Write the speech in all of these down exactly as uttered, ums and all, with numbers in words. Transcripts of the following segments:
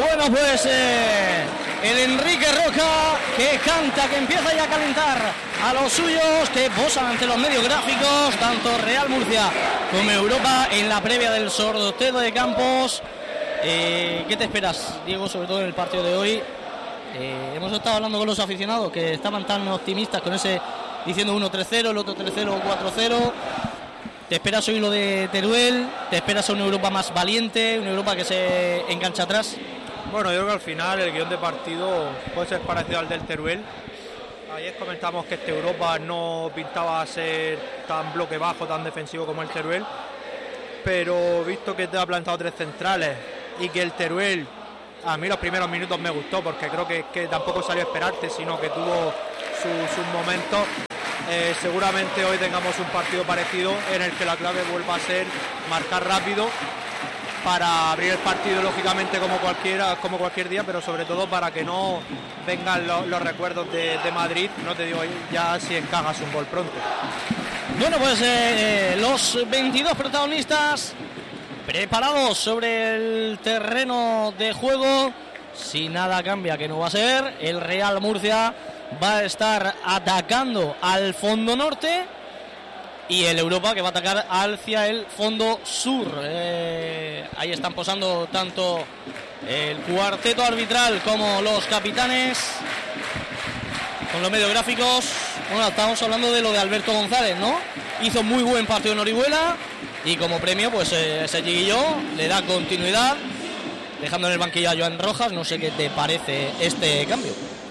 Bueno, pues eh, el Enrique Roca, que canta, que empieza ya a calentar a los suyos, que posan ante los medios gráficos, tanto Real Murcia como Europa, en la previa del sorteo de campos. Eh, ¿Qué te esperas, Diego, sobre todo en el partido de hoy? Eh, hemos estado hablando con los aficionados que estaban tan optimistas con ese, diciendo uno tres cero, el otro tres cero o cuatro cero. ¿Te esperas hoy lo de Teruel? ¿Te esperas a una Europa más valiente, una Europa que se engancha atrás? Bueno, yo creo que al final el guión de partido puede ser parecido al del Teruel. Ayer comentamos que este Europa no pintaba ser tan bloque bajo, tan defensivo como el Teruel, pero visto que te ha plantado tres centrales y que el Teruel, a mí los primeros minutos me gustó, porque creo que, que tampoco salió a esperarte, sino que tuvo sus su momentos. Eh, seguramente hoy tengamos un partido parecido en el que la clave vuelva a ser marcar rápido para abrir el partido, lógicamente, como cualquiera, como cualquier día, pero sobre todo para que no vengan lo, los recuerdos de, de Madrid. No te digo ya si encajas un gol pronto. Bueno, pues eh, los veintidós protagonistas preparados sobre el terreno de juego. Si nada cambia, que no va a ser, el Real Murcia va a estar atacando al fondo norte y el Europa que va a atacar hacia el fondo sur. Eh, ahí están posando tanto el cuarteto arbitral como los capitanes con los medios gráficos. Bueno, estamos hablando de lo de Alberto González, ¿no? Hizo muy buen partido en Orihuela y como premio, pues eh, ese chiquillo le da continuidad, dejando en el banquillo a Joan Rojas. No sé qué te parece este cambio.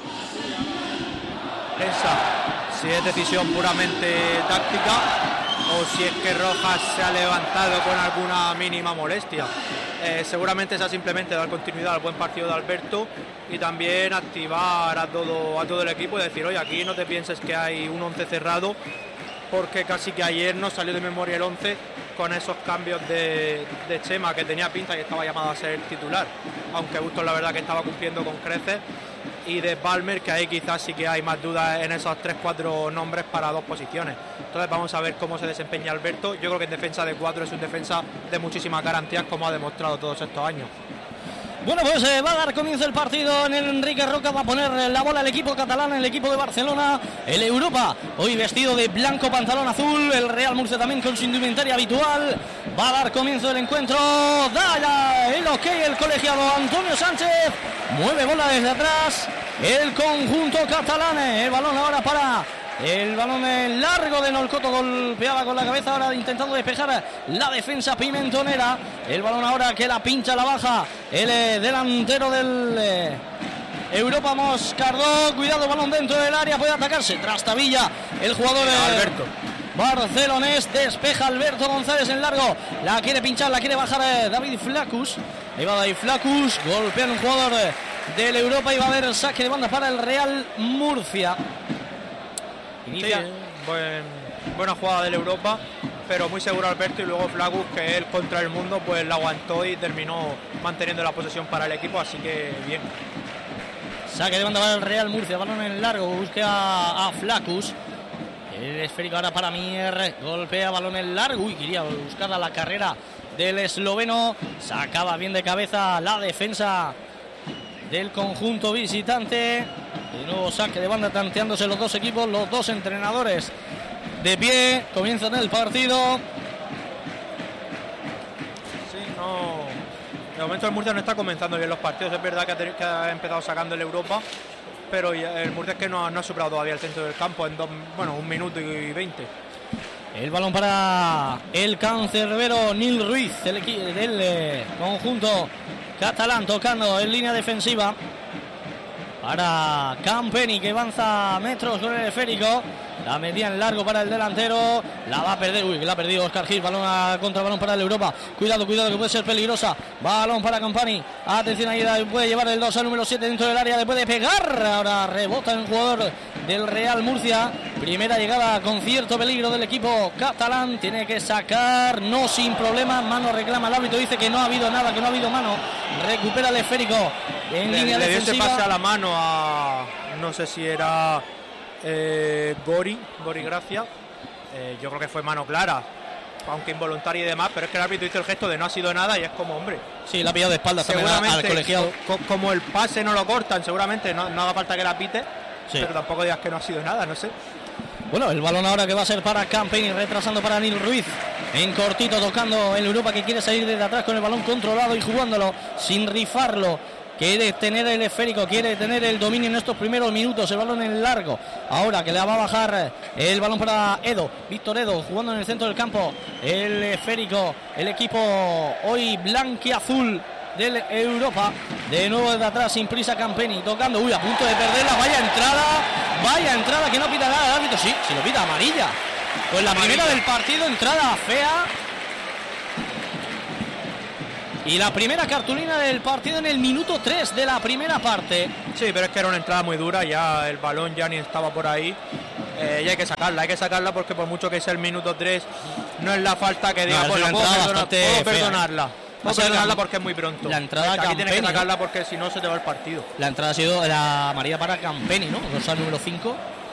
Esa, si es decisión puramente táctica o si es que Rojas se ha levantado con alguna mínima molestia. Eh, seguramente sea simplemente dar continuidad al buen partido de Alberto y también activar a todo, a todo el equipo y decir, oye, aquí no te pienses que hay un once cerrado, porque casi que ayer no salió de memoria el once con esos cambios de, de Chema, que tenía pinta y estaba llamado a ser titular, aunque Bustos la verdad que estaba cumpliendo con creces, y de Palmer, que ahí quizás sí que hay más dudas en esos tres cuatro nombres para dos posiciones. Entonces vamos a ver cómo se desempeña Alberto. Yo creo que en defensa de cuatro es un defensa de muchísimas garantías, como ha demostrado todos estos años. Bueno, pues eh, va a dar comienzo el partido en el Enrique Roca. Va a poner la bola el equipo catalán, el equipo de Barcelona, el Europa, hoy vestido de blanco, pantalón azul. El Real Murcia también con su indumentaria habitual. Va a dar comienzo el encuentro. Da ya el ok el colegiado Antonio Sánchez. Mueve bola desde atrás el conjunto catalán. El balón ahora para... El balón largo de Nolcoto, golpeaba con la cabeza, ahora intentando despejar la defensa pimentonera. El balón ahora que la pincha, la baja el eh, delantero del eh, Europa, Moscardó. Cuidado, balón dentro del área, puede atacarse. Trastavilla, el jugador eh, Alberto barcelonés, despeja Alberto González en largo. La quiere pinchar, la quiere bajar eh, David Flacus. Ahí va David Flacus, golpea un jugador eh, del Europa y va a haber saque de banda para el Real Murcia. Inicia. Sí, buen, buena jugada del Europa, pero muy seguro Alberto, y luego Flacus, que él contra el mundo pues la aguantó y terminó manteniendo la posesión para el equipo, así que bien. Saque de banda para el Real Murcia, balón en largo, busca a, a Flacus. El esférico ahora para Mier, golpea, balón en largo. Uy, quería buscar a la carrera del esloveno. Sacaba bien de cabeza la defensa del conjunto visitante. De nuevo saque de banda, tanteándose los dos equipos, los dos entrenadores de pie. Comienzan el partido. Sí, no. De momento el Murcia no está comenzando bien los partidos. Es verdad que ha, que ha empezado sacando el Europa, pero el Murcia es que no, no ha superado todavía el centro del campo en dos, bueno, un minuto y veinte. El balón para el cancerbero Nil Ruiz, el equipo del eh, conjunto catalán, tocando en línea defensiva para Campeni, que avanza metros con el esférico. La medía en largo para el delantero. La va a perder. Uy, que la ha perdido Oscar Gil. Balón a contra balón para el Europa. Cuidado, cuidado, que puede ser peligrosa. Balón para Campani. Atención, ahí puede llevar el dos al número siete dentro del área. Le puede pegar. Ahora rebota el jugador del Real Murcia. Primera llegada con cierto peligro del equipo catalán. Tiene que sacar, no sin problema. Mano reclama el árbitro. Dice que no ha habido nada, que no ha habido mano. Recupera el esférico en le, línea le defensiva. dio ese pase a la mano a... No sé si era... Eh, Gori, Gori Gracia, eh, yo creo que fue mano clara. aunque involuntaria y demás, pero es que el árbitro hizo el gesto de no ha sido nada y es como, hombre. Sí, la ha pillado de espaldas seguramente al colegiado. Co como el pase no lo cortan, seguramente no, no haga falta que la pite, sí. Pero tampoco digas que no ha sido nada, no sé. Bueno, el balón ahora que va a ser para Campeni, retrasando para Nil Ruiz. En cortito, tocando el Europa, que quiere salir desde atrás con el balón controlado y jugándolo sin rifarlo. Quiere tener el esférico, quiere tener el dominio en estos primeros minutos. El balón en largo. Ahora que le va a bajar el balón para Edo. Víctor Edo jugando en el centro del campo. El esférico, el equipo hoy blanquiazul del Europa. De nuevo desde atrás, sin prisa Campeni. Tocando, uy, a punto de perderla. Vaya entrada, vaya entrada que no pita nada el árbitro. Sí, si lo pita amarilla. Pues la amarilla. Primera del partido, entrada fea. Y la primera cartulina del partido en el minuto tres de la primera parte. Sí, pero es que era una entrada muy dura, ya el balón ya ni estaba por ahí. Eh, y hay que sacarla, hay que sacarla porque por mucho que sea el minuto tres, no es la falta que diga, no, pues, puedo, perdonar, puedo perdonarla. Puedo perdonarla la, porque es muy pronto. La entrada aquí Campeni, tienes que sacarla porque si no se te va el partido. La entrada ha sido la amarilla para Campeni, ¿no? Dorsal número cinco.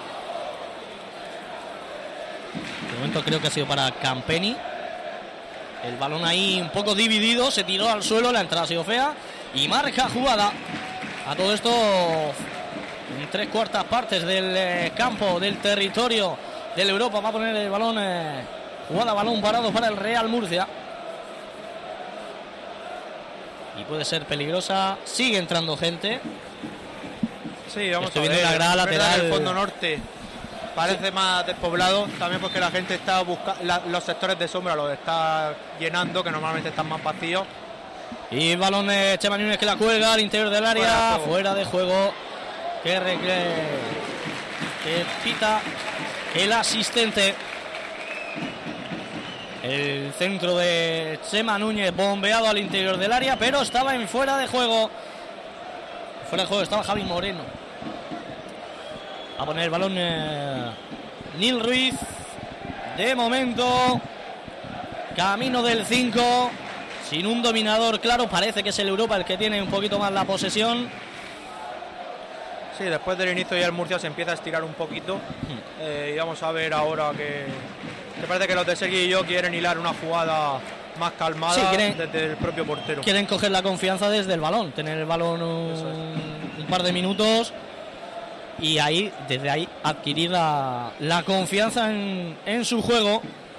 De momento creo que ha sido para Campeni. El balón ahí un poco dividido, se tiró al suelo, la entrada ha sido fea y marca jugada. A todo esto en tres cuartas partes del eh, campo, del territorio del Europa. Va a poner el balón, eh, jugada balón parado para el Real Murcia. Y puede ser peligrosa, sigue entrando gente. Sí, vamos Estoy a viendo ver, la grada lateral. El fondo norte parece sí. más despoblado, también porque la gente está buscando, los sectores de sombra los está llenando, que normalmente están más vacíos. Y balón de Chema Núñez que la cuelga al interior del área, fuera, fuera de juego, que, re, que pita el asistente. El centro de Chema Núñez bombeado al interior del área, pero estaba en fuera de juego. Fuera de juego estaba Javi Moreno. A poner el balón eh, Nil Ruiz. De momento, camino del cinco. Sin un dominador claro. Parece que es el Europa el que tiene un poquito más la posesión. Sí, después del inicio ya el Murcia se empieza a estirar un poquito. Hmm. Eh, y vamos a ver ahora que... Me parece que los de Sergi y yo quieren hilar una jugada más calmada, sí, quieren, desde el propio portero. Quieren coger la confianza desde el balón. Tener el balón un, un par de minutos. Y ahí, desde ahí, adquirir la, la confianza en, en su juego.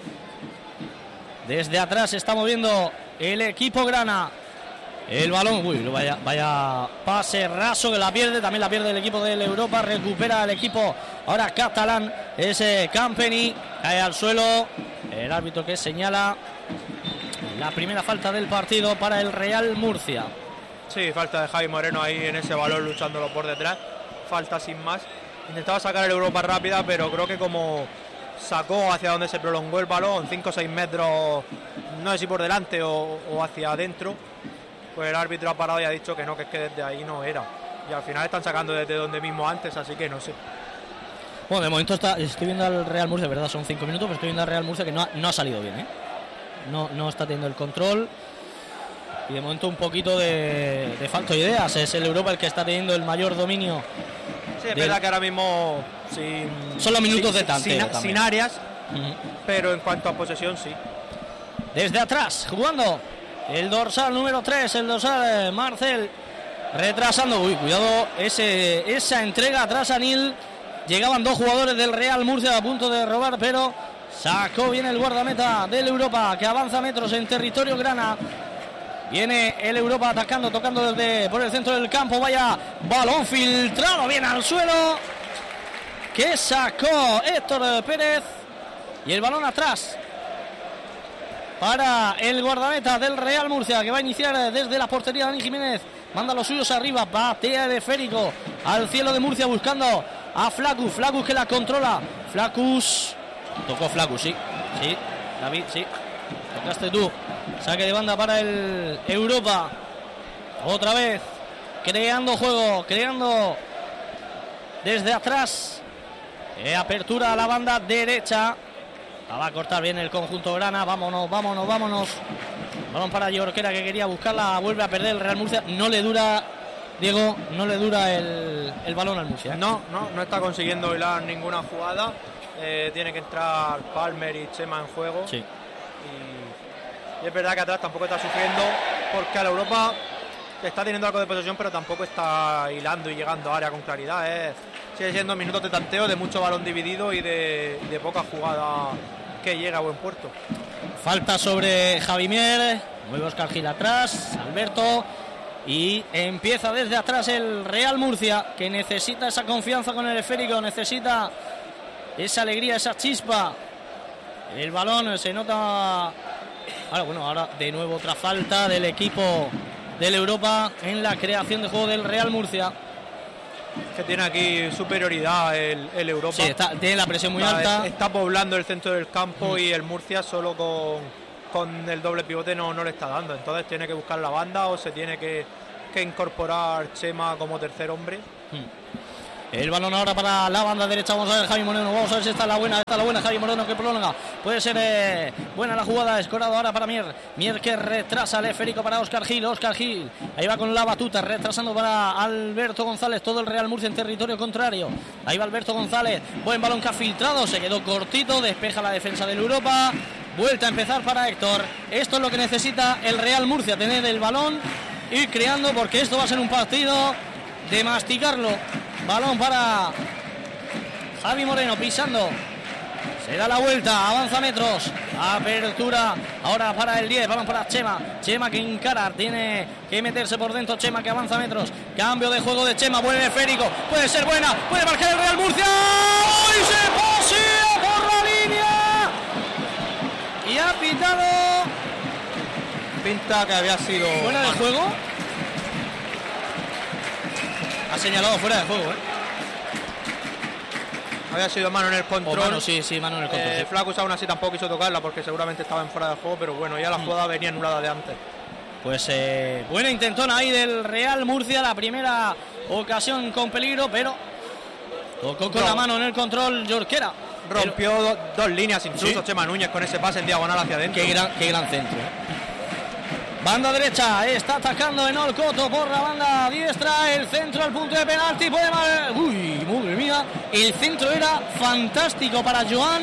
Desde atrás se está moviendo el equipo grana. El balón, uy, vaya, vaya pase raso que la pierde. También la pierde el equipo del Europa. Recupera el equipo ahora catalán. Ese Campeni cae al suelo. El árbitro que señala la primera falta del partido para el Real Murcia. Sí, falta de Javi Moreno ahí en ese balón luchándolo por detrás. Falta sin más. Intentaba sacar el Europa rápida, pero creo que como sacó hacia donde se prolongó el balón, cinco o seis metros, no sé si por delante o, o hacia adentro, pues el árbitro ha parado y ha dicho que no, que es que desde ahí no era. Y al final están sacando desde donde mismo antes, así que no sé. Bueno, de momento está, estoy viendo al Real Murcia, verdad, son cinco minutos, pero estoy viendo al Real Murcia que no ha, no ha salido bien, ¿eh? No, no está teniendo el control. Y de momento un poquito de, de falta de ideas. Es el Europa el que está teniendo el mayor dominio. Sí, es del... verdad que ahora mismo sin, son los minutos sin, de tanteo sin, sin áreas, uh-huh. Pero en cuanto a posesión sí. Desde atrás, jugando el dorsal número tres, el dorsal Marcel, retrasando. Uy, cuidado, ese, esa entrega atrás a Nil. Llegaban dos jugadores del Real Murcia a punto de robar, pero sacó bien el guardameta del Europa, que avanza metros en territorio grana. Viene el Europa atacando, tocando desde por el centro del campo. Vaya balón filtrado bien al suelo, que sacó Héctor Pérez. Y el balón atrás para el guardameta del Real Murcia, que va a iniciar desde la portería. Dani Jiménez manda los suyos arriba, batea el esférico al cielo de Murcia buscando a Flacus. Flacus que la controla. Flacus, tocó Flacus, sí, sí, David, sí, tocaste tú. Saque de banda para el Europa. Otra vez creando juego, creando desde atrás. Eh, apertura a la banda derecha. La va a cortar bien el conjunto grana. Vámonos, vámonos, vámonos. Balón para Jorquera, que quería buscarla. Vuelve a perder el Real Murcia. No le dura, Diego, no le dura el, el balón al Murcia. No, no, no está consiguiendo hilar ninguna jugada. Eh, tiene que entrar Palmer y Chema en juego. Sí. Y, y es verdad que atrás tampoco está sufriendo, porque a la Europa está teniendo algo de posesión, pero tampoco está hilando y llegando a área con claridad. Es, sigue siendo minutos de tanteo, de mucho balón dividido y de, de poca jugada que llega a buen puerto. Falta sobre Javi Mier, mueve Óscar Gil atrás, Alberto, y empieza desde atrás el Real Murcia, que necesita esa confianza con el esférico, necesita esa alegría, esa chispa. El balón se nota. Ahora, bueno, ahora de nuevo otra falta del equipo del Europa en la creación de juego del Real Murcia. Que tiene aquí superioridad el, el Europa. Sí, está, tiene la presión muy está, alta. Está poblando el centro del campo mm. y el Murcia solo con, con el doble pivote no, no le está dando. Entonces tiene que buscar la banda o se tiene que, que incorporar Chema como tercer hombre. Mm. El balón ahora para la banda derecha. Vamos a ver Javi Moreno. Vamos a ver si está la buena. Está la buena Javi Moreno que prolonga. Puede ser eh, buena la jugada. Escorado ahora para Mier. Mier que retrasa el esférico para Óscar Gil. Óscar Gil. Ahí va con la batuta. Retrasando para Alberto González. Todo el Real Murcia en territorio contrario. Ahí va Alberto González. Buen balón que ha filtrado. Se quedó cortito. Despeja la defensa del Europa. Vuelta a empezar para Héctor. Esto es lo que necesita el Real Murcia. Tener el balón. Ir creando porque esto va a ser un partido de masticarlo. Balón para Javi Moreno pisando. Se da la vuelta, avanza metros. Apertura ahora para el diez. Balón para Chema. Chema que encara. Tiene que meterse por dentro. Chema que avanza metros. Cambio de juego de Chema. Vuelve esférico. Puede ser buena. Puede marcar el Real Murcia. ¡Y se pasea por la línea! Y ha pitado. Pinta que había sido fuera de juego. Ha señalado fuera de juego, ¿eh? Había sido mano en el control. O mano, sí, sí, mano en el control. Eh, sí. Flaccus aún así tampoco quiso tocarla porque seguramente estaba en fuera de juego, pero bueno, ya la jugada venía anulada de antes. Pues eh, buena intentona ahí del Real Murcia, la primera ocasión con peligro, pero tocó con no. la mano en el control Jorquera. Rompió pero... do, dos líneas incluso ¿Sí? Chema Núñez con ese pase en diagonal hacia adentro. Qué gran, qué gran centro, ¿eh? Banda derecha, está atacando en Olcoto por la banda diestra, el centro al punto de penalti, puede mal... Uy, madre mía, el centro era fantástico para Joan,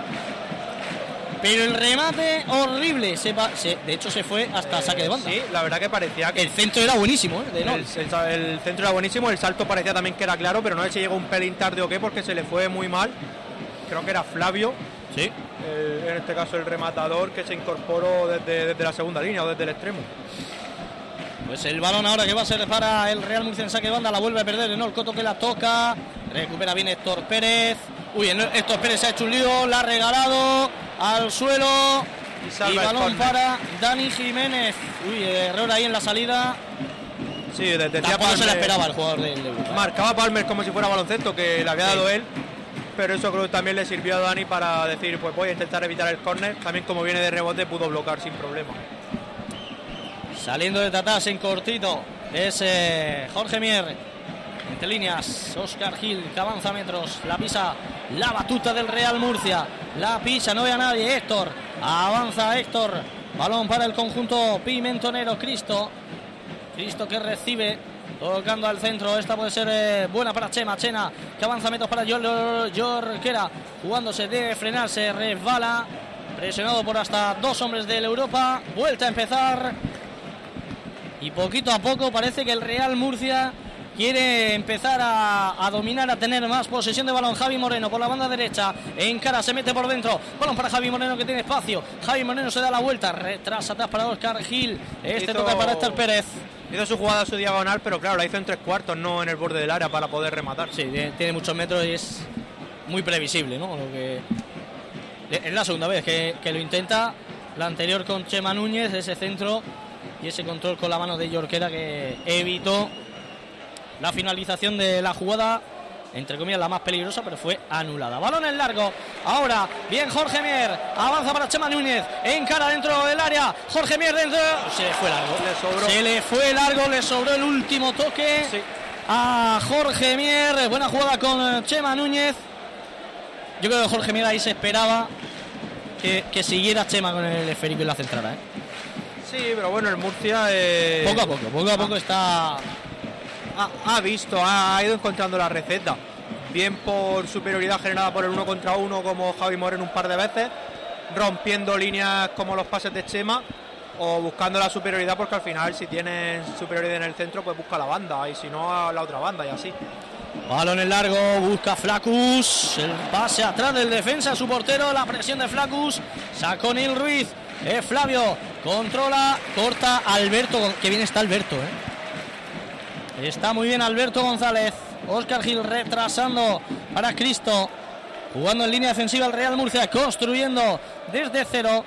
pero el remate horrible, se va, se, de hecho se fue hasta saque de banda. Sí, la verdad que parecía que... El centro era buenísimo, ¿eh? De el, el, el centro era buenísimo, el salto parecía también que era claro, pero no sé si llegó un pelín tarde o qué, porque se le fue muy mal, creo que era Flavio. Sí. El, en este caso el rematador que se incorporó desde, desde la segunda línea o desde el extremo. Pues el balón ahora que va a ser para el Real Murcia en saque de banda, la vuelve a perder en Olcoto que la toca, recupera bien Héctor Pérez. Uy, Héctor Pérez se ha hecho un lío, la ha regalado al suelo y, y balón para Dani Jiménez. Uy, error ahí en la salida. Sí, desde Tampoco Palmer, se la esperaba el jugador del de marcaba Palmer como si fuera baloncesto, que le había dado sí. él. Pero eso creo que también le sirvió a Dani para decir, pues voy a intentar evitar el córner. También como viene de rebote pudo bloquear sin problema. Saliendo de atrás en cortito es eh, Jorge Mier. Entre líneas, Óscar Gil que avanza metros. La pisa la batuta del Real Murcia. La pisa, no ve a nadie. Héctor, avanza Héctor. Balón para el conjunto pimentonero. Cristo. Cristo que recibe. Tocando al centro, esta puede ser eh, buena para Chema, Chena, que avanza metros para Jorquera, jugándose de frenarse, resbala, presionado por hasta dos hombres del Europa, vuelta a empezar, y poquito a poco parece que el Real Murcia quiere empezar a, a dominar, a tener más posesión de balón. Javi Moreno por la banda derecha, encara, se mete por dentro, balón para Javi Moreno que tiene espacio, Javi Moreno se da la vuelta, retrasa atrás para Óscar Gil, este toca para Héctor Pérez. Hizo su jugada a su diagonal, pero claro, la hizo en tres cuartos, no en el borde del área para poder rematar. Sí, tiene, tiene muchos metros y es muy previsible, ¿no? Lo que es la segunda vez que, que lo intenta. La anterior con Chema Núñez, ese centro y ese control con la mano de Jorquera que evitó la finalización de la jugada, entre comillas la más peligrosa, pero fue anulada. Balón en largo, ahora bien Jorge Mier, avanza para Chema Núñez, encara dentro del área, Jorge Mier dentro, se le fue largo, le sobró. se le fue largo, le sobró el último toque sí. a Jorge Mier. Buena jugada con Chema Núñez. Yo creo que Jorge Mier ahí se esperaba que, que siguiera Chema con el esférico y la centrara, ¿eh? Sí, pero bueno, el Murcia eh... poco a poco, poco a poco está... Ha, ha visto, ha, ha ido encontrando la receta. Bien por superioridad generada por el uno contra uno como Javi Moreno un par de veces, rompiendo líneas como los pases de Chema o buscando la superioridad, porque al final si tienes superioridad en el centro pues busca la banda y si no a la otra banda y así. Balón en largo, busca Flacus, el pase atrás del defensa, su portero, la presión de Flacus, sacó Nil Ruiz, eh, Flavio, controla, corta Alberto, que bien está Alberto, eh. Está muy bien Alberto González. Óscar Gil retrasando para Cristo, jugando en línea defensiva el Real Murcia, construyendo desde cero.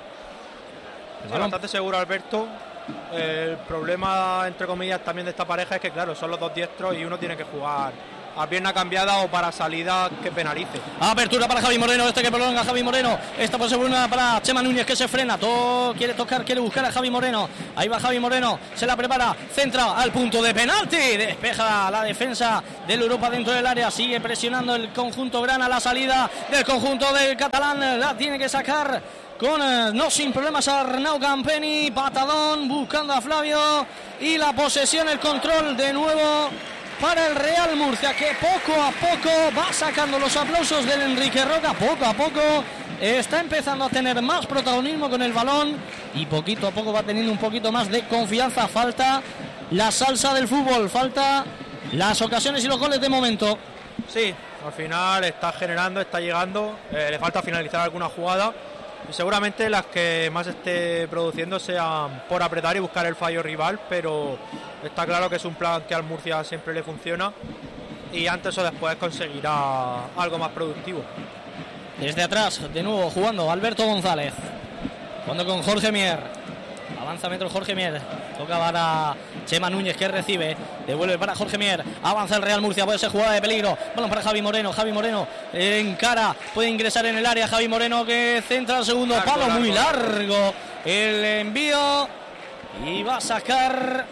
Sí, bastante seguro Alberto. El problema, entre comillas, también de esta pareja es que, claro, son los dos diestros y uno tiene que jugar a pierna cambiada o para salida que penalice. Apertura para Javi Moreno, este que prolonga Javi Moreno. Esta puede ser una para Chema Núñez, que se frena. To quiere tocar, quiere buscar a Javi Moreno. Ahí va Javi Moreno, se la prepara, centra al punto de penalti. Despeja la defensa del Europa dentro del área. Sigue presionando el conjunto grana. La salida del conjunto del catalán la tiene que sacar con eh, no sin problemas Arnau Campeni. Patadón buscando a Flavio. Y la posesión, el control de nuevo para el Real Murcia, que poco a poco va sacando los aplausos del Enrique Roca. Poco a poco está empezando a tener más protagonismo con el balón y poquito a poco va teniendo un poquito más de confianza. Falta la salsa del fútbol, falta las ocasiones y los goles de momento. Sí, al final está generando, está llegando, eh, le falta finalizar alguna jugada y seguramente las que más esté produciendo sean por apretar y buscar el fallo rival, pero está claro que es un plan que al Murcia siempre le funciona y antes o después conseguirá algo más productivo. Desde atrás, de nuevo jugando Alberto González, jugando con Jorge Mier, avanza metro Jorge Mier, toca para Chema Núñez, que recibe, devuelve para Jorge Mier, avanza el Real Murcia, puede ser jugada de peligro, balón para Javi Moreno, Javi Moreno encara, puede ingresar en el área, Javi Moreno que centra el segundo largo, palo, largo, muy largo el envío y va a sacar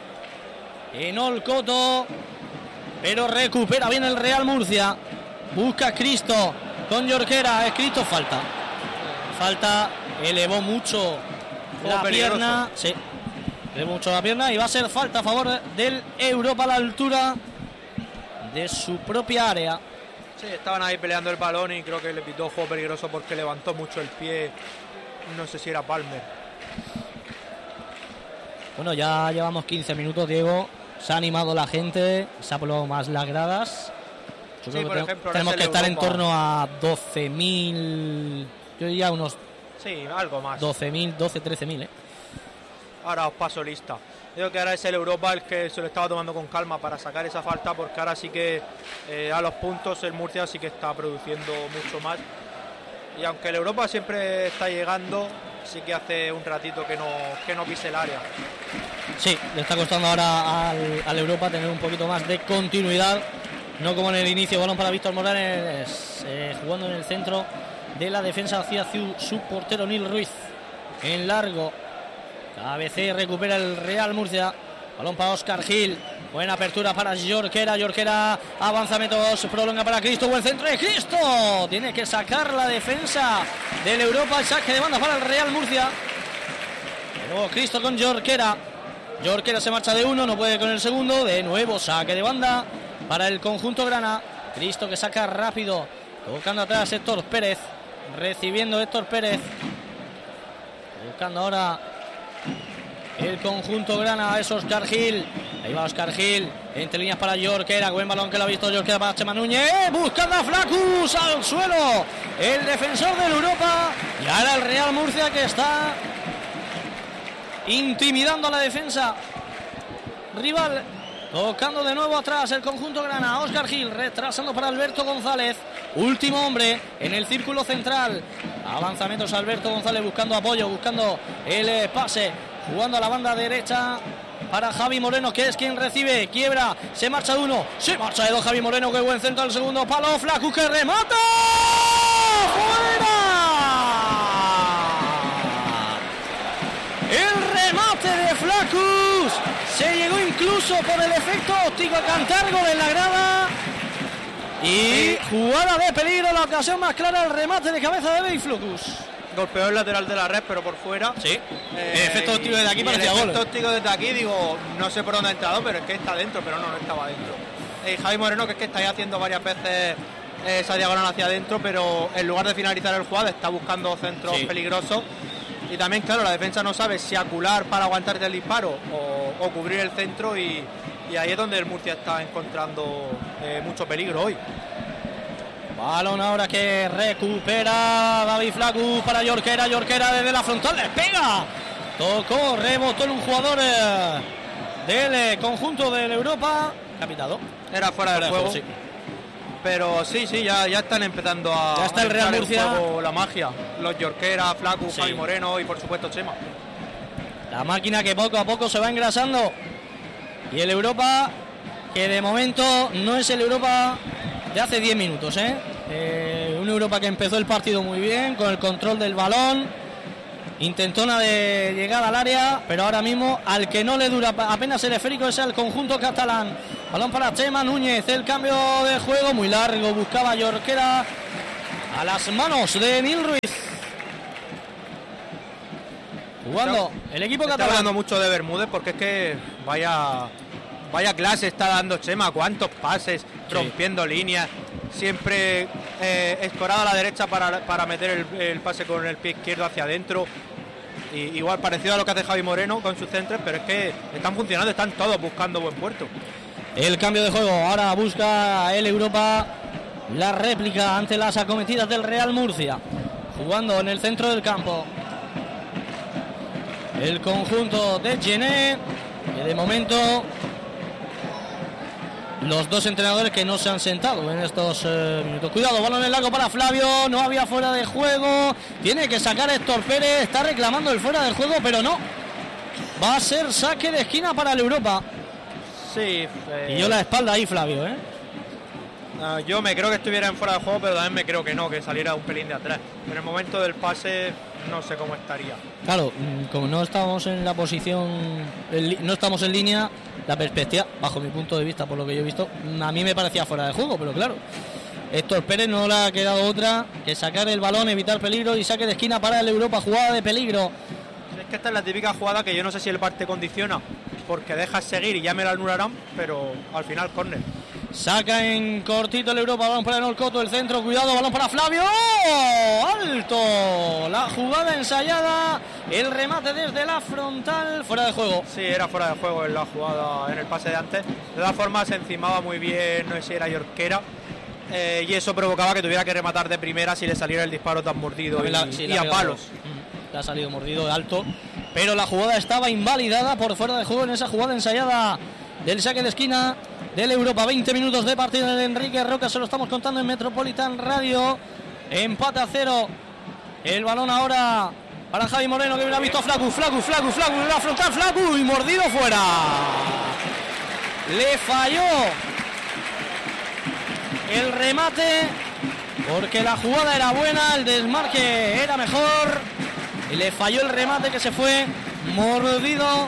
Enol Coto, pero recupera bien el Real Murcia, busca Cristo con Jorquera, es Cristo, falta, falta, elevó mucho la pierna, sí, elevó mucho la pierna y va a ser falta a favor del Europa a la altura de su propia área. Sí, estaban ahí peleando el balón y creo que le pitó juego peligroso porque levantó mucho el pie, no sé si era Palmer. Bueno, ya llevamos quince minutos, Diego, se ha animado la gente, se ha poblado más las gradas. Yo sí, creo por que ejemplo, tenemos que estar Europa. En torno a doce mil, yo diría unos sí, algo más. doce mil, doce, trece mil, ¿eh? Ahora os paso lista. Digo que ahora es el Europa el que se lo estaba tomando con calma para sacar esa falta, porque ahora sí que eh, a los puntos el Murcia sí que está produciendo mucho más. Y aunque el Europa siempre está llegando, sí que hace un ratito que no, que no pise el área. Sí, le está costando ahora al, al Europa tener un poquito más de continuidad. No como en el inicio, balón para Víctor Morales, eh, jugando en el centro de la defensa hacia su, su portero Nil Ruiz. En largo, cabecea y recupera el Real Murcia. Balón para Óscar Gil, buena apertura para Jorquera, Jorquera avanza metros, prolonga para Cristo, buen centro de Cristo. Tiene que sacar la defensa del Europa, el saque de banda para el Real Murcia. De nuevo Cristo con Jorquera. Jorquera se marcha de uno, no puede con el segundo. De nuevo saque de banda para el conjunto grana. Cristo que saca rápido, tocando atrás Héctor Pérez, recibiendo Héctor Pérez, buscando ahora el conjunto grana, es Óscar Gil. Ahí va Óscar Gil, entre líneas para Jorquera, buen balón que lo ha visto Jorquera para Chema Núñez, buscando a Flacus al suelo, el defensor del Europa. Y ahora el Real Murcia que está intimidando a la defensa rival. Tocando de nuevo atrás el conjunto grana, Óscar Gil retrasando para Alberto González, último hombre en el círculo central. Avanza metros Alberto González buscando apoyo, buscando el pase, jugando a la banda derecha para Javi Moreno, que es quien recibe, quiebra, se marcha de uno, se marcha de dos Javi Moreno, que buen centro al segundo palo, Flacus que remata, ¡fuera! El remate de Flacus se llegó incluso por el efecto óptico a cantar gol en la grada. Y jugada de peligro, la ocasión más clara, el remate de cabeza de Flacus. Golpeó el lateral de la red, pero por fuera. Sí, eh, el efecto óptico desde aquí parecía gol. El efecto óptico desde aquí, digo, no sé por dónde ha entrado, pero es que está dentro, pero no, no estaba dentro. Eh, Javi Moreno, que es que está ahí haciendo varias veces esa diagonal hacia adentro, pero en lugar de finalizar el jugada está buscando centros sí. peligrosos. Y también, claro, la defensa no sabe si acular para aguantarte el disparo o, o cubrir el centro, y, y ahí es donde el Murcia está encontrando eh, mucho peligro hoy. Balón ahora que recupera David Flacu para Jorquera. Jorquera desde la frontal, le pega. Tocó, rebotó en un jugador eh, del conjunto del Europa. Capitado. Era fuera del juego. Sí. Pero sí, sí, ya, ya están empezando a. Ya está el Real Murcia. La magia. Los Jorquera, Flacu, sí. Javi Moreno y por supuesto Chema. La máquina que poco a poco se va engrasando. Y el Europa, que de momento no es el Europa de hace diez minutos, ¿eh? Eh, una Europa que empezó el partido muy bien, con el control del balón, intentona de llegar al área, pero ahora mismo al que no le dura apenas el esférico es el conjunto catalán. Balón para Chema Núñez, el cambio de juego muy largo, buscaba Jorquera a las manos de Emil Ruiz. Jugando el equipo catalán. Está hablando mucho de Bermúdez porque es que vaya vaya clase está dando Chema, cuántos pases, sí. rompiendo líneas, siempre eh, escorado a la derecha para, para meter el, el pase con el pie izquierdo hacia adentro. Y, igual parecido a lo que hace Javi Moreno con sus centros, pero es que están funcionando, están todos buscando buen puerto. El cambio de juego, ahora busca el Europa la réplica ante las acometidas del Real Murcia, jugando en el centro del campo el conjunto de Gené, que de momento los dos entrenadores que no se han sentado en estos eh, minutos. Cuidado, balón en largo para Flavio, no había fuera de juego, tiene que sacar Héctor Pérez, está reclamando el fuera de juego, pero no, va a ser saque de esquina para el Europa. Sí, eh... y yo la espalda ahí Flavio, ¿eh? Uh, yo me creo que estuviera en fuera de juego, pero también me creo que no, que saliera un pelín de atrás. En el momento del pase no sé cómo estaría. Claro, como no estamos en la posición, no estamos en línea, la perspectiva, bajo mi punto de vista, por lo que yo he visto, a mí me parecía fuera de juego, pero claro, Héctor Pérez no le ha quedado otra que sacar el balón, evitar peligro y saque de esquina para el Europa, jugada de peligro. Es que esta es la típica jugada que yo no sé si el V A R te condiciona porque dejas seguir y ya me la anularán, pero al final córner. Saca en cortito el Europa, balón para Norcoto, el centro, cuidado, balón para Flavio, ¡oh! Alto, la jugada ensayada, el remate desde la frontal, fuera de juego. Sí, era fuera de juego en la jugada, en el pase de antes. De todas formas se encimaba muy bien, no sé si era Jorquera, eh, y eso provocaba que tuviera que rematar de primera si le saliera el disparo tan mordido y, la, sí, y a palos. Le ha salido mordido de alto, pero la jugada estaba invalidada por fuera de juego en esa jugada ensayada del saque de esquina del Europa. Veinte minutos de partido de Enrique Roca, se lo estamos contando en Metropolitan Radio. Empate a cero. El balón ahora para Javi Moreno, que hubiera visto a Flacu, Flacu, Flacu, Flacu, le va a afrontar Flacu y mordido fuera. Le falló el remate porque la jugada era buena, el desmarque era mejor y le falló el remate que se fue mordido.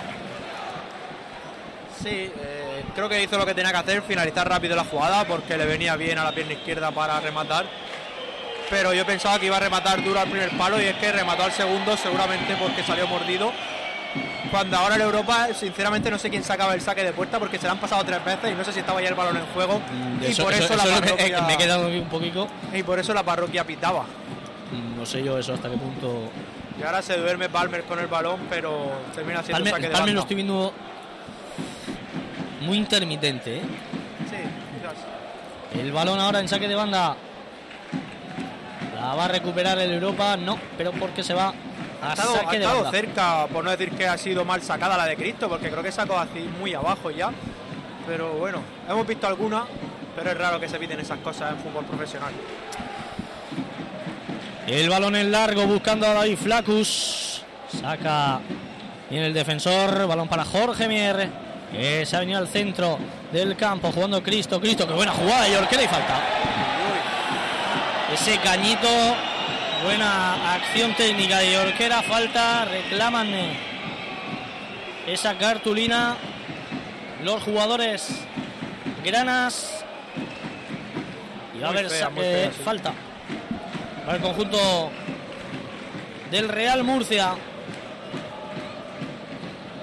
Sí, eh, creo que hizo lo que tenía que hacer, finalizar rápido la jugada porque le venía bien a la pierna izquierda para rematar, pero yo pensaba que iba a rematar duro al primer palo y es que remató al segundo seguramente porque salió mordido, cuando ahora en Europa sinceramente no sé quién sacaba el saque de puerta porque se le han pasado tres veces y no sé si estaba ya el balón en juego. Mm, y eso, por eso, eso, la eso parroquia, me, me he quedado un poquito y por eso la parroquia pitaba. No sé yo eso hasta qué punto. Y ahora se duerme Palmer con el balón, pero termina siendo Palmer, saque de Palmer banda. Lo estoy viendo muy intermitente, ¿eh? Sí, quizás. El balón ahora en saque de banda. La va a recuperar el Europa, no, pero porque se va a ha estado, saque ha de estado banda. cerca, por no decir que ha sido mal sacada la de Cristo, porque creo que sacó así muy abajo ya. Pero bueno, hemos visto alguna, pero es raro que se eviten esas cosas en fútbol profesional. El balón en largo buscando a David Flacus. Saca bien el defensor, balón para Jorge Mier, que se ha venido al centro del campo jugando Cristo, Cristo, qué buena jugada de Jorquera y falta. Ese cañito, buena acción técnica de Jorquera, falta, reclaman esa cartulina los jugadores granas y va a haber eh, falta para el conjunto del Real Murcia.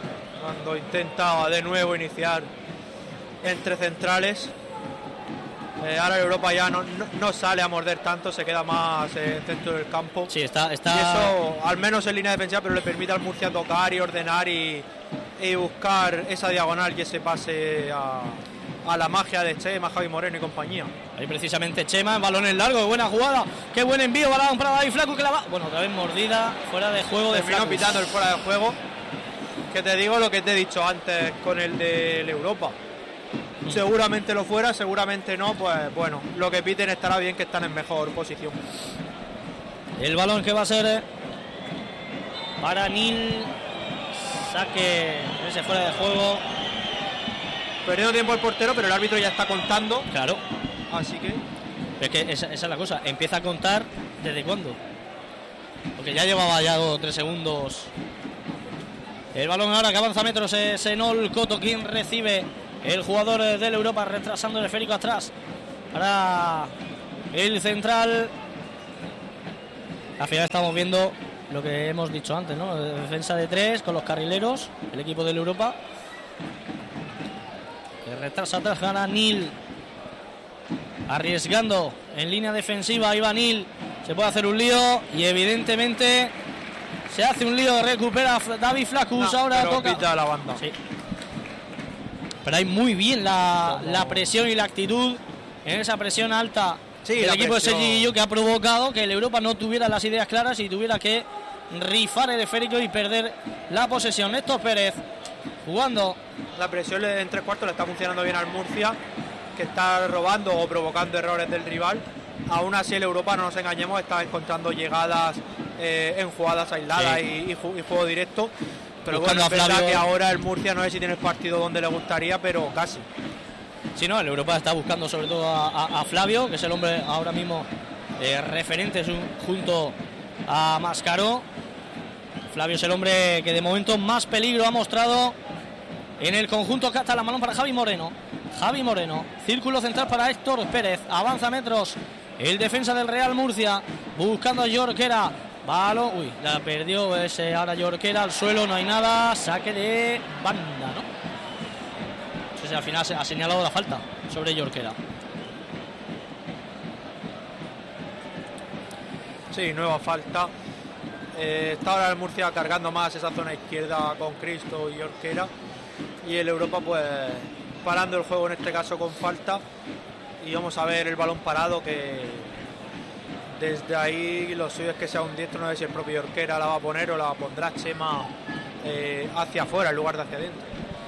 Cuando intenta de nuevo iniciar entre centrales. Eh, ahora el Europa ya no, no, no sale a morder tanto, se queda más eh, dentro del campo. Sí, está, está... Y eso, al menos en línea defensiva, pero le permite al Murcia tocar y ordenar y, y buscar esa diagonal y ese pase a, a la magia de Chema, Javi Moreno y compañía. Ahí precisamente Chema, en balones largos, buena jugada, qué buen envío, balón para David Flaco que la va... Bueno, otra vez mordida, fuera de juego de Terminó Flaco. pitando el fuera de juego. Que te digo lo que te he dicho antes con el del Europa. Seguramente lo fuera, seguramente no, pues bueno, lo que piten estará bien, que están en mejor posición. El balón que va a ser para Nil, saque ese fuera de juego. Perdiendo tiempo el portero, pero el árbitro ya está contando. Claro. Así que... Es que esa, esa es la cosa, empieza a contar ¿desde cuándo? Porque ya llevaba ya dos o tres segundos. El balón ahora que avanza metros es Enol Coto quien recibe. El jugador del Europa retrasando el esférico atrás para el central. Al final estamos viendo lo que hemos dicho antes, ¿no? Defensa de tres con los carrileros, el equipo del Europa. Que retrasa atrás gana Nil. Arriesgando en línea defensiva, Iván Nil. Se puede hacer un lío y evidentemente se hace un lío. Recupera David Flacus. No, ahora pero toca. pita la banda. Sí. Pero hay muy bien la, la presión y la actitud en esa presión alta sí, del equipo presión. de Sergillo, que ha provocado que el Europa no tuviera las ideas claras y tuviera que rifar el esférico y perder la posesión. Néstor Pérez jugando. La presión en tres cuartos le está funcionando bien al Murcia, que está robando o provocando errores del rival. Aún así el Europa, no nos engañemos, está encontrando llegadas eh, en jugadas aisladas, sí. y, y, y juego directo. Pero bueno, es verdad que ahora el Murcia no sé si tiene el partido donde le gustaría, pero casi. Sí, no, el Europa está buscando sobre todo a, a, a Flavio, que es el hombre ahora mismo eh, referente su, junto a Mascaró. Flavio es el hombre que de momento más peligro ha mostrado en el conjunto catalán. Balón para Javi Moreno. Javi Moreno, círculo central para Héctor Pérez. Avanza metros el defensa del Real Murcia, buscando a Jorquera. Balón, uy, la perdió ese ahora Jorquera al suelo, no hay nada. Saque de banda, ¿no? No sé si al final ha señalado la falta sobre Jorquera. Sí, nueva falta. Eh, está ahora el Murcia cargando más esa zona izquierda con Cristo y Jorquera. Y el Europa, pues, parando el juego en este caso con falta. Y vamos a ver el balón parado, que desde ahí lo suyo es que sea un diestro. No sé si el propio Jorquera la va a poner o la pondrá Chema eh, hacia afuera en lugar de hacia adentro.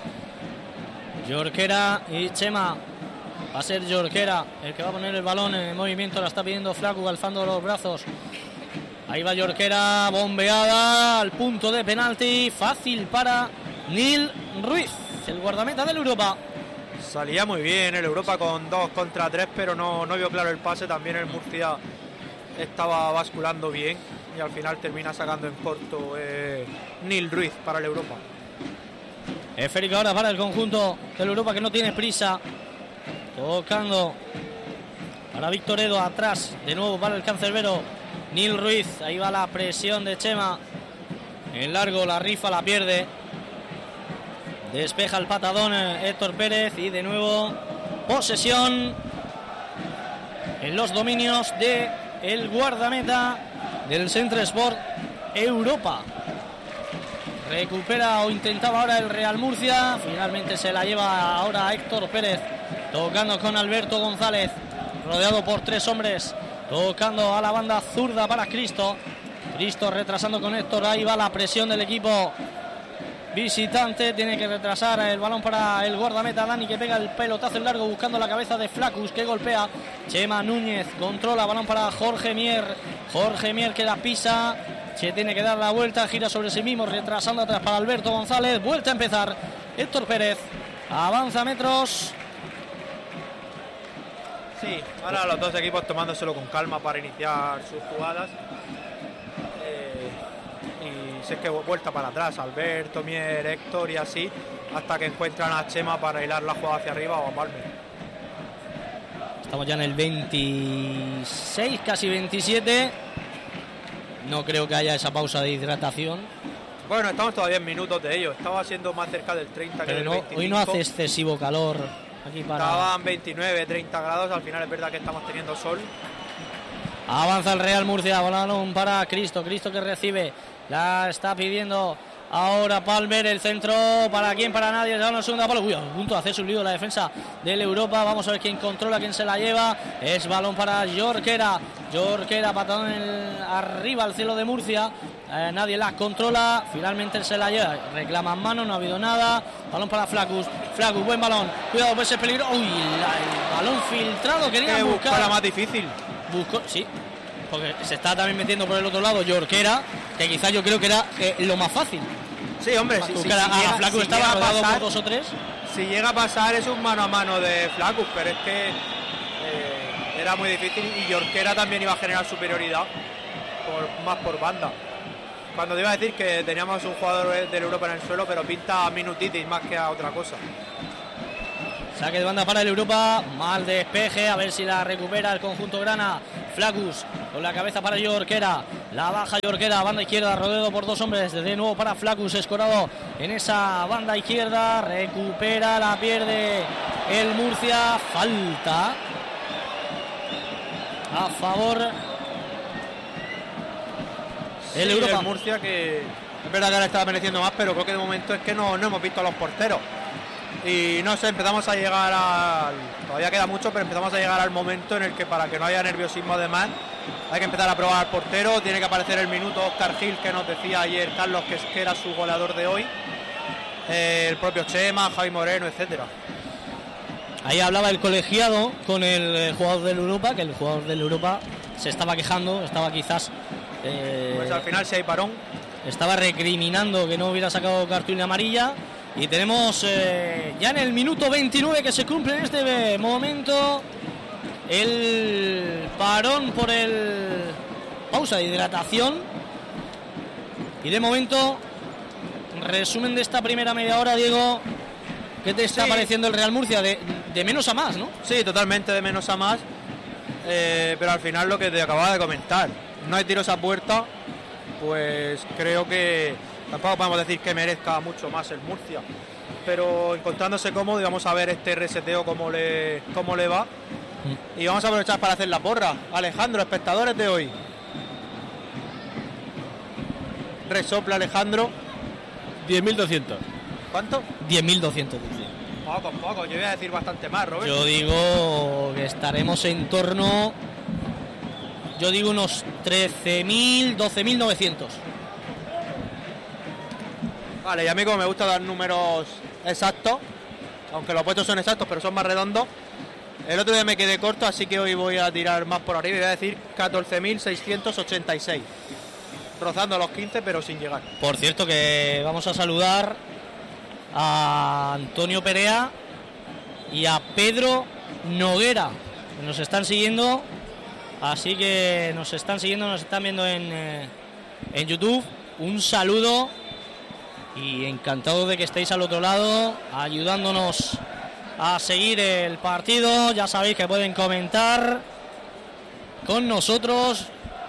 Jorquera y Chema. Va a ser Jorquera el que va a poner el balón en movimiento. La está pidiendo Flaco, alzando los brazos. Ahí va Jorquera, bombeada al punto de penalti. Fácil para Nil Ruiz, el guardameta del Europa. Salía muy bien el Europa con dos contra tres, pero no, no vio claro el pase. También el Murcia estaba basculando bien y al final termina sacando en corto eh, Nil Ruiz para el Europa. Esférico ahora para el conjunto del Europa, que no tiene prisa. Tocando para Víctor Edo, atrás de nuevo para el cancerbero Nil Ruiz. Ahí va la presión de Chema en largo, la rifa, la pierde. Despeja el patadón Héctor Pérez y de nuevo posesión en los dominios de el guardameta del Centre Sport Europa. Recupera o intentaba ahora el Real Murcia, finalmente se la lleva ahora Héctor Pérez, tocando con Alberto González, rodeado por tres hombres, tocando a la banda zurda para Cristo. Cristo retrasando con Héctor, ahí va la presión del equipo visitante, tiene que retrasar el balón para el guardameta Dani, que pega el pelotazo en largo buscando la cabeza de Flacus, que golpea. Chema Núñez controla, balón para Jorge Mier. Jorge Mier que la pisa, se tiene que dar la vuelta, gira sobre sí mismo, retrasando atrás para Alberto González. Vuelta a empezar Héctor Pérez, avanza metros. Sí, ahora los dos equipos tomándoselo con calma para iniciar sus jugadas. Si es que vuelta para atrás, Alberto, Mier, Héctor y así, hasta que encuentran a Chema para hilar la jugada hacia arriba o a Palmer. Estamos ya en el veintiséis, casi veintisiete. No creo que haya esa pausa de hidratación. Bueno, estamos todavía en minutos de ello. Estaba siendo más cerca del treinta. Pero que del no, veinticinco. hoy no hace excesivo calor aquí para... Estaban veintinueve, treinta grados, al final es verdad que estamos teniendo sol. Avanza el Real Murcia, balón para Cristo, Cristo que recibe, la está pidiendo ahora Palmer, el centro, ¿para quién? Para nadie, da una segunda palo, uy, a punto de hacer su lío la defensa del Europa, vamos a ver quién controla, quién se la lleva, es balón para Jorquera, Jorquera, patadón en el, arriba al cielo de Murcia, eh, nadie la controla, finalmente se la lleva, reclaman mano, no ha habido nada, balón para Flacus, Flacus, buen balón, cuidado, puede ser peligro, uy, la, el balón filtrado, querían buscar, la más difícil. Buscó, sí, porque se está también metiendo por el otro lado Jorquera, que quizás yo creo que era eh, lo más fácil. Sí, hombre, si, si, si a, llega, a Flacus si estaba rodado pasar, por dos o tres. Si llega a pasar es un mano a mano de Flacus, pero es que eh, era muy difícil y Jorquera también iba a generar superioridad por, más por banda. Cuando te iba a decir que teníamos un jugador del Europa en el suelo, pero pinta a minutitis más que a otra cosa. Saque de banda para el Europa, mal despeje, a ver si la recupera el conjunto grana. Flacus con la cabeza para Jorquera, la baja Jorquera, banda izquierda, rodeado por dos hombres, de nuevo para Flacus, escorado en esa banda izquierda, recupera, la pierde el Murcia, falta a favor el sí, Europa. El Murcia, que es verdad que ahora estaba mereciendo más, pero creo que de momento es que no, no hemos visto a los porteros. Y no sé, empezamos a llegar al... Todavía queda mucho, pero empezamos a llegar al momento en el que para que no haya nerviosismo además hay que empezar a probar al portero. Tiene que aparecer el minuto Óscar Gil, que nos decía ayer Carlos que, que era su goleador de hoy, eh, el propio Chema, Javi Moreno, etcétera. Ahí hablaba el colegiado con el jugador del Europa, que el jugador del Europa se estaba quejando, estaba quizás eh, pues al final si hay parón, estaba recriminando que no hubiera sacado cartulina amarilla. Y tenemos eh, ya en el minuto veintinueve que se cumple en este momento el parón por el pausa de hidratación. Y de momento, resumen de esta primera media hora, Diego, ¿qué te está sí. pareciendo el Real Murcia? De, de menos a más, ¿no? Sí, totalmente de menos a más, eh, pero al final lo que te acababa de comentar, no hay tiros a puerta, pues creo que tampoco podemos decir que merezca mucho más el Murcia, pero encontrándose cómodo y vamos a ver este reseteo cómo le, cómo le va. Y vamos a aprovechar para hacer la porra. Alejandro, espectadores de hoy. Resopla Alejandro. diez mil doscientos. ¿Cuánto? diez mil doscientos. Poco, poco. Yo voy a decir bastante más, Roberto. Yo digo que estaremos en torno... Yo digo unos trece mil, doce mil novecientos. Vale, y a mí como me gusta dar números exactos, aunque los puestos son exactos, pero son más redondos. El otro día me quedé corto, así que hoy voy a tirar más por arriba y voy a decir catorce mil seiscientos ochenta y seis. Rozando los quince, pero sin llegar. Por cierto, que vamos a saludar a Antonio Perea y a Pedro Noguera, que nos están siguiendo. Así que nos están siguiendo, nos están viendo en, eh, en YouTube. Un saludo y encantado de que estéis al otro lado, ayudándonos a seguir el partido. Ya sabéis que pueden comentar con nosotros.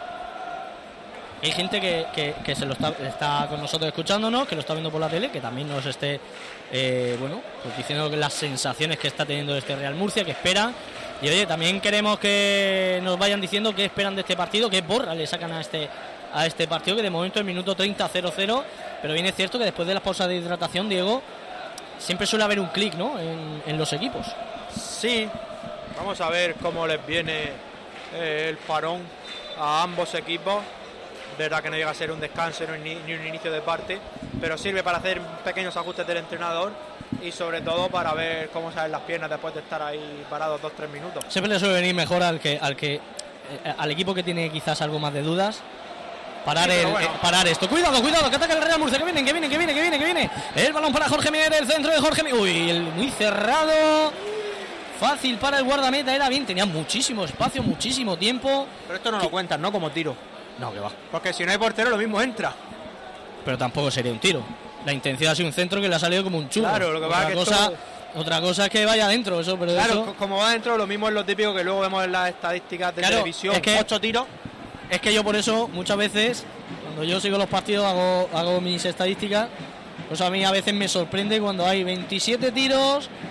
Hay gente que, que, que se lo está, está con nosotros escuchándonos, que lo está viendo por la tele, que también nos esté eh, bueno, pues diciendo las sensaciones que está teniendo este Real Murcia, que esperan. Y oye, también queremos que nos vayan diciendo qué esperan de este partido, qué porra le sacan a este a este partido, que de momento es minuto treinta, cero cero, pero bien es cierto que después de las pausas de hidratación, Diego, siempre suele haber un clic, ¿no?, en, en los equipos. Sí, vamos a ver cómo les viene eh, el parón a ambos equipos. Verdad que no llega a ser un descanso ni, ni un inicio de parte, pero sirve para hacer pequeños ajustes del entrenador y sobre todo para ver cómo salen las piernas después de estar ahí parados dos tres minutos. Siempre le suele venir mejor al que al que eh, al equipo que tiene quizás algo más de dudas. Parar, sí, el, bueno. eh, parar esto. Cuidado, cuidado, que ataca el Real Murcia. Que viene, que viene, que viene, que viene, que viene. El balón para Jorge Miguel, el centro de Jorge Miguel. Uy, el, muy cerrado. Fácil para el guardameta. Era bien, tenía muchísimo espacio, muchísimo tiempo. Pero esto no lo cuentan, ¿no? Como tiro. No, que va. Porque si no hay portero, lo mismo entra. Pero tampoco sería un tiro. La intención ha sido un centro que le ha salido como un churro. Claro, lo que otra va que cosa, esto... otra cosa es que vaya adentro, eso, pero claro, eso... como va adentro, lo mismo es lo típico que luego vemos en las estadísticas de claro, televisión. Es que, ocho tiros. Es que yo por eso, muchas veces, cuando yo sigo los partidos, hago, hago mis estadísticas. Pues a mí a veces me sorprende cuando hay veintisiete tiros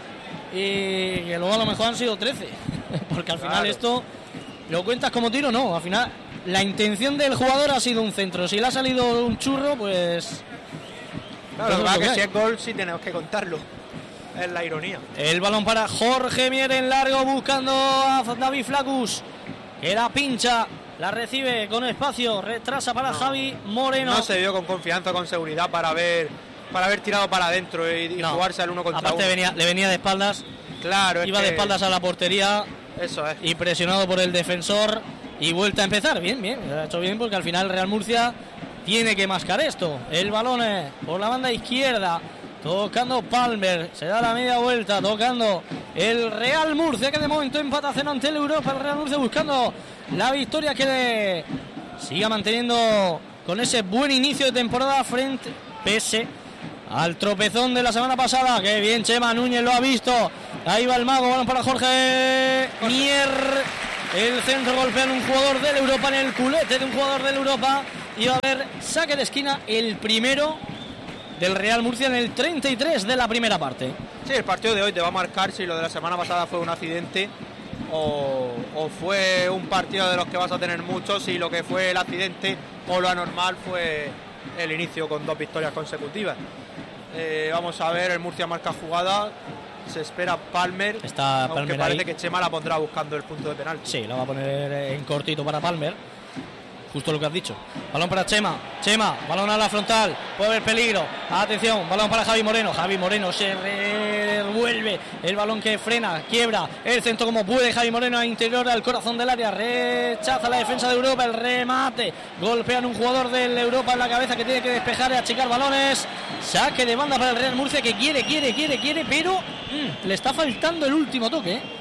y que luego a lo mejor han sido trece. Porque al final Claro. esto lo cuentas como tiro, no. Al final la intención del jugador ha sido un centro. Si le ha salido un churro, pues... Claro, Eso lo es que pasa lo es que que si hay. es gol sí tenemos que contarlo. Es la ironía. El balón para Jorge Mier en largo, buscando a David Flacus, que la pincha, la recibe con espacio, retrasa para No. Javi Moreno. No se vio con confianza, con seguridad para haber para haber tirado para adentro y, y No. jugarse al uno contra Aparte uno. venía, le venía de espaldas, Claro, es iba que de espaldas a la portería Eso es. y presionado por el defensor y vuelta a empezar. Bien, bien, lo ha hecho bien porque al final el Real Murcia tiene que mascar esto. El balón es por la banda izquierda, tocando Palmer, se da la media vuelta, tocando el Real Murcia, que de momento empata cero ante el Europa. El Real Murcia buscando la victoria que le siga manteniendo con ese buen inicio de temporada frente, pese al tropezón de la semana pasada. Que bien, Chema Núñez lo ha visto. Ahí va el mago, balón para Jorge Mier. El centro golpea en un jugador del Europa, en el culete de un jugador del Europa. Y va a haber saque de esquina, el primero del Real Murcia en el treinta y tres de la primera parte. Sí, el partido de hoy te va a marcar si lo de la semana pasada fue un accidente o, o fue un partido de los que vas a tener muchos, si lo que fue el accidente o lo anormal fue el inicio con dos victorias consecutivas. Eh, vamos a ver, el Murcia marca jugada, se espera Palmer, Está aunque Palmer parece ahí. que Chema la pondrá buscando el punto de penalti. Sí, lo va a poner en cortito para Palmer. Justo lo que has dicho. Balón para Chema. Chema, balón a la frontal. Puede haber peligro. Atención, balón para Javi Moreno. Javi Moreno se revuelve. El balón que frena, quiebra. El centro como puede. Javi Moreno al interior al corazón del área. Rechaza la defensa de Europa. El remate. Golpean un jugador del Europa en la cabeza que tiene que despejar y achicar balones. Saque de banda para el Real Murcia que quiere, quiere, quiere, quiere. Pero mmm, le está faltando el último toque. ¿eh?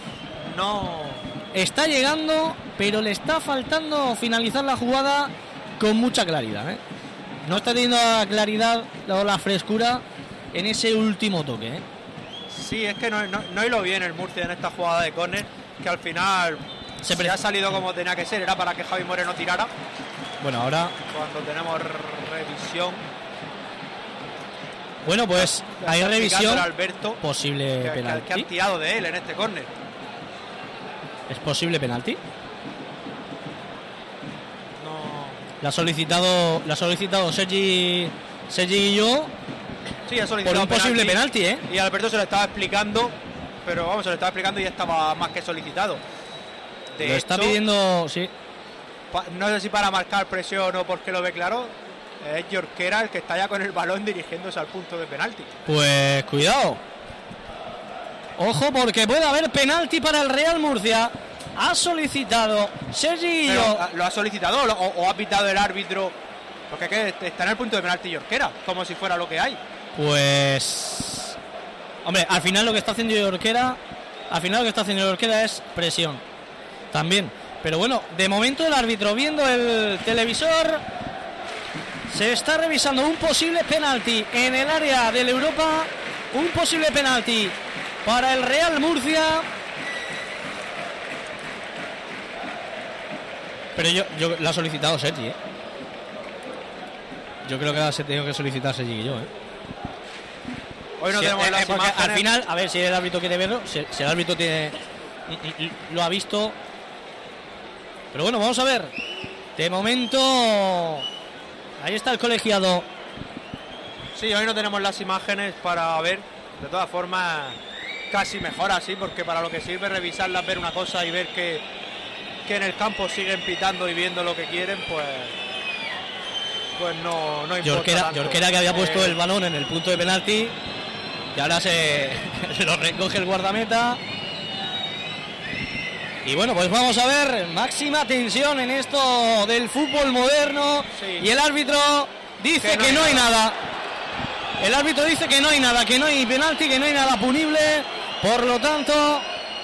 No. Está llegando, pero le está faltando finalizar la jugada con mucha claridad, ¿eh? No está teniendo la claridad o la frescura en ese último toque, ¿eh? Sí, es que no, no, no hilo bien el Murcia en esta jugada de córner, que al final se, pre- se ha salido como tenía que ser, era para que Javi Moreno tirara. Bueno, ahora... Cuando tenemos revisión, Bueno, pues hay está revisión, explicando Alberto posible que, que, penalti. que han tirado de él en este córner. ¿Es posible penalti? No. La ha solicitado, la ha solicitado Sergi, Sergi Guilló Sí, ha por solicitado un posible penalti, ¿eh? Y Alberto se lo estaba explicando, pero vamos, se lo estaba explicando y ya estaba más que solicitado. De Lo está hecho, pidiendo, sí. pa- no sé si para marcar presión o porque lo ve claro, es Jorquera el que está ya con el balón dirigiéndose al punto de penalti. Pues cuidado. Ojo, porque puede haber penalti para el Real Murcia. Ha solicitado Sergi Pero, Guilló. ¿a- ¿lo ha solicitado o, lo- o- o ha pitado el árbitro? Porque es que está en el punto de penalti Jorquera, como si fuera lo que hay. Pues... Hombre, al final lo que está haciendo Jorquera... Al final lo que está haciendo Jorquera es presión. También. Pero bueno, de momento el árbitro viendo el televisor... Se está revisando un posible penalti en el área del Europa. Un posible penalti para el Real Murcia. Pero yo, yo la ha solicitado Sergi, ¿eh? Yo creo que la se tengo que solicitar Sergi y yo, ¿eh? Hoy no Sí, tenemos eh, las eh, porque imágenes. al final, a ver si el árbitro quiere verlo, si, si el árbitro tiene y- y- lo ha visto. Pero bueno, vamos a ver. De momento, ahí está el colegiado. Sí, hoy no tenemos las imágenes para ver. De todas formas, casi mejor así, porque para lo que sirve revisarlas, ver una cosa y ver que, que en el campo siguen pitando y viendo lo que quieren, pues pues no, no importa Jorquera, tanto. Jorquera que había puesto Eh, el balón en el punto de penalti y ahora se lo recoge el guardameta. Y bueno, pues vamos a ver, máxima tensión en esto del fútbol moderno. Sí. Y el árbitro dice Que no que hay no hay nada. nada. El árbitro dice que no hay nada, que no hay penalti, que no hay nada punible. Por lo tanto,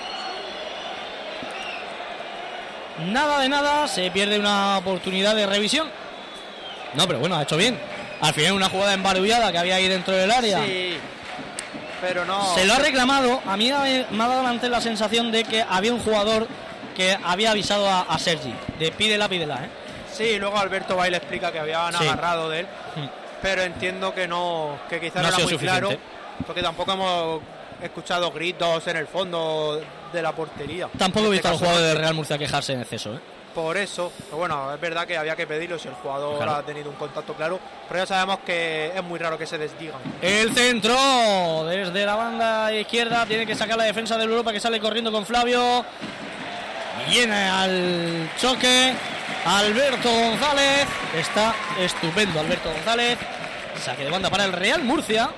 nada de nada, se pierde una oportunidad de revisión. No, pero bueno, ha hecho bien. Al final una jugada embarullada que había ahí dentro del área. Sí, pero no. Se lo ha reclamado. A mí me, me ha dado antes la sensación de que había un jugador que había avisado a, a Sergi. De pídela, pídela, ¿eh? Sí, luego Alberto Baile explica que habían Sí. agarrado de él, Hmm. pero entiendo que no, que quizás No no, ha era sido muy suficiente. claro, porque tampoco hemos he escuchado gritos en el fondo de la portería. Tampoco he visto este al jugador del Real Murcia quejarse en exceso, ¿eh? Por eso, pero bueno, es verdad que había que pedirlo si el jugador Claro. ha tenido un contacto claro, pero ya sabemos que es muy raro que se desdigan. El centro desde la banda izquierda, tiene que sacar la defensa del Europa, que sale corriendo con Flavio. Viene al choque Alberto González, está estupendo Alberto González. Saque de banda para el Real Murcia.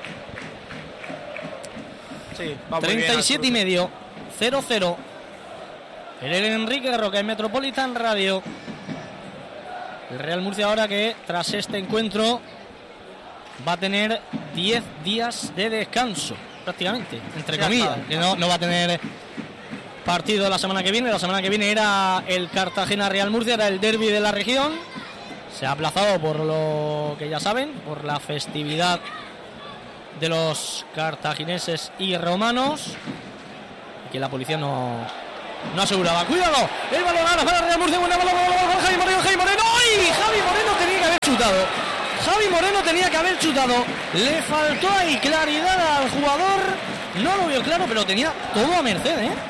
Sí, va muy bien treinta y siete y al cruce. medio, cero cero. El Enrique Roca en Metropolitan Radio. El Real Murcia ahora que tras este encuentro va a tener diez días de descanso, prácticamente, entre Sí, comillas, hasta- que no, no va a tener partido la semana que viene. La semana que viene era el Cartagena Real Murcia, era el derbi de la región. Se ha aplazado por lo que ya saben, por la festividad de los cartagineses y romanos, y que la policía no, no aseguraba. ¡Cuidado! El balón ahora para el Real Murcia. Buena balón, balón, balón, Javi Moreno, Javi Moreno. ¡Ay! Javi Moreno tenía que haber chutado. Javi Moreno tenía que haber chutado. Le faltó ahí claridad al jugador. No lo vio claro, pero tenía todo a merced, ¿eh?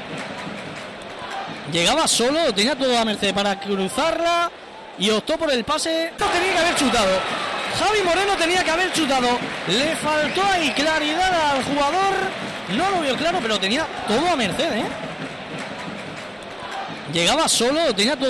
Llegaba solo, tenía todo a merced para cruzarla y optó por el pase. No tenía que haber chutado. Javi Moreno tenía que haber chutado. Le faltó ahí claridad al jugador. No lo vio claro, pero tenía todo a merced, ¿eh? Llegaba solo, tenía todo